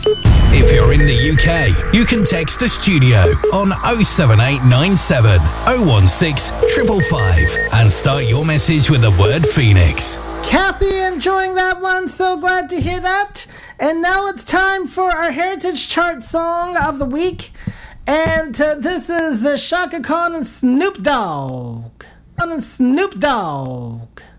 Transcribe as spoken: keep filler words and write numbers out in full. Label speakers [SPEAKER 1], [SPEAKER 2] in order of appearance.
[SPEAKER 1] If you're in the U K, you can text the studio on oh seven eight nine seven oh one six five five five and start your message with the word Phoenix.
[SPEAKER 2] Cappy, enjoying that one. So glad to hear that. And now it's time for our Heritage Chart song of the week. And uh, this is the Chaka Khan and Snoop Dogg. And Snoop Dogg.